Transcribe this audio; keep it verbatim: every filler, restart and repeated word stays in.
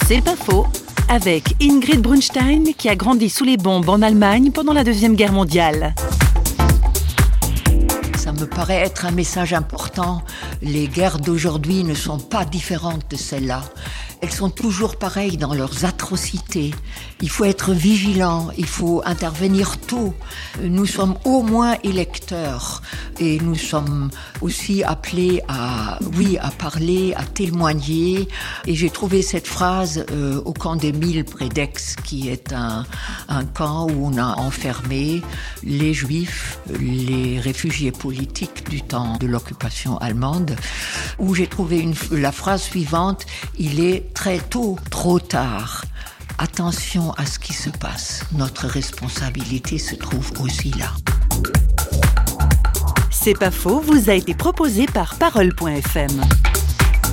C'est pas faux, avec Ingrid Brunstein qui a grandi sous les bombes en Allemagne pendant la Deuxième Guerre mondiale. Ça me paraît être un message important. Les guerres d'aujourd'hui ne sont pas différentes de celles-là. Elles sont toujours pareilles dans leurs atrocités. Il faut être vigilant, il faut intervenir tôt. Nous sommes au moins électeurs et nous sommes aussi appelés à, oui, à parler, à témoigner. Et j'ai trouvé cette phrase euh, au camp des Milles près d'Aix, qui est un, un camp où on a enfermé les Juifs, les réfugiés politiques du temps de l'occupation allemande, où j'ai trouvé une, la phrase suivante: il est très tôt, trop tard. Attention à ce qui se passe. Notre responsabilité se trouve aussi là. C'est pas faux, vous a été proposé par Parole point F M.